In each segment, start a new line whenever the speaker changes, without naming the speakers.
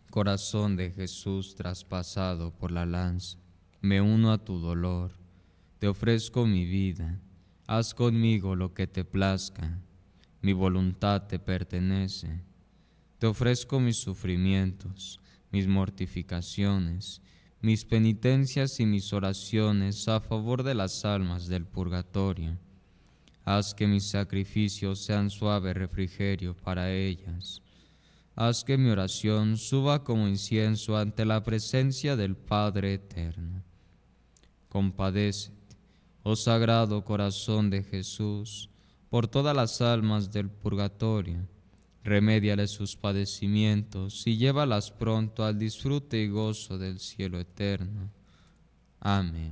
Corazón de Jesús traspasado por la lanza, me uno a tu dolor, te ofrezco mi vida, haz conmigo lo que te plazca, mi voluntad te pertenece. Te ofrezco mis sufrimientos, mis mortificaciones, mis penitencias y mis oraciones a favor de las almas del purgatorio. Haz que mis sacrificios sean suave refrigerio para ellas. Haz que mi oración suba como incienso ante la presencia del Padre eterno. Compadécete, oh Sagrado Corazón de Jesús, por todas las almas del purgatorio. Remédiale sus padecimientos y llévalas pronto al disfrute y gozo del cielo eterno. Amén.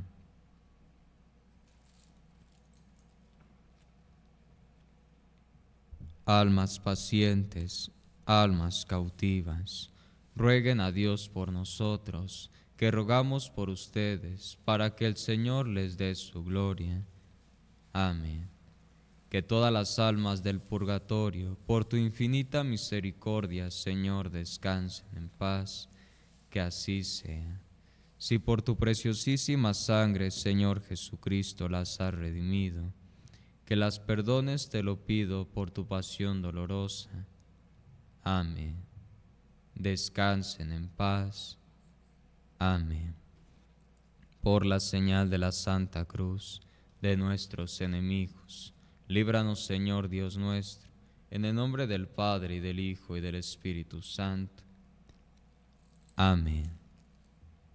Almas pacientes, almas cautivas, rueguen a Dios por nosotros, que rogamos por ustedes, para que el Señor les dé su gloria. Amén. Que todas las almas del purgatorio, por tu infinita misericordia, Señor, descansen en paz, que así sea. Si por tu preciosísima sangre, Señor Jesucristo, las has redimido, que las perdones te lo pido por tu pasión dolorosa. Amén. Descansen en paz. Amén. Por la señal de la Santa Cruz de nuestros enemigos, líbranos, Señor Dios nuestro, en el nombre del Padre, y del Hijo, y del Espíritu Santo. Amén.